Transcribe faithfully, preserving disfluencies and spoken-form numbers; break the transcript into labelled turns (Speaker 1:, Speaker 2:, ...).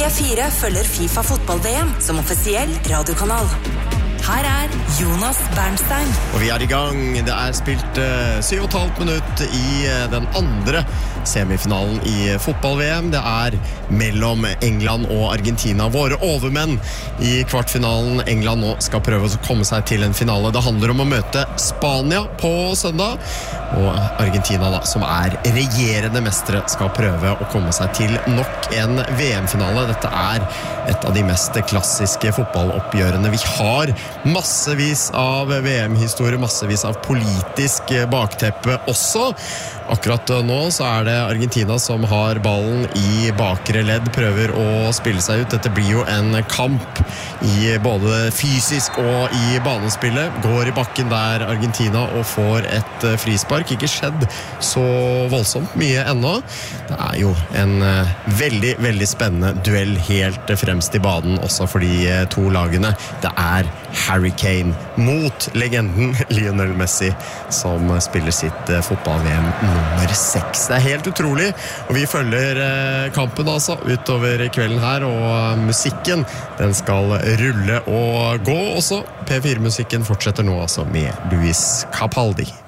Speaker 1: P fire følger FIFA fotball-V M som offisiell radiokanal. Her er Jonas Bernstein.
Speaker 2: Og vi er i gang. Det er spilt uh, syv og et halvt minutt i uh, den andre semifinalen i fotball-V M. Det er mellom England og Argentina. Våre overmenn i kvartfinalen. England nå skal prøve å komme seg til en finale. Det handler om å møte Spania på søndag. Og Argentina, da, som er regjerende mestere, skal prøve å komme seg til nok en V M-finale. Dette er et av de mest klassiske fotballoppgjørene vi har. Massevis av V M-historie, massevis av politisk bakteppe også. Akkurat nå så er det Argentina som har ballen i bakre ledd, prøver å spille seg ut. Dette blir jo en kamp i både fysisk og i banespillet. Går i bakken der Argentina og får et frispark. Ikke skjedd så voldsomt mye ennå. Det er jo en veldig, veldig spennende duell helt fremst i banen, også for de to lagene. Det er Harry Kane mot legenden Lionel Messi, som spiller sitt fotball-V M nummer seks. Det er helt utrolig, og vi følger kampen altså utover kvelden her, og musikken, den skal rulle og gå også. P fire-musikken fortsetter nå altså med Luis Capaldi.